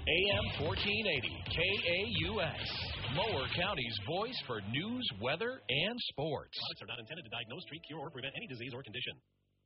AM 1480, KAUX. Mower County's voice for news, weather, and sports. Products are not intended to diagnose, treat, cure, or prevent any disease or condition.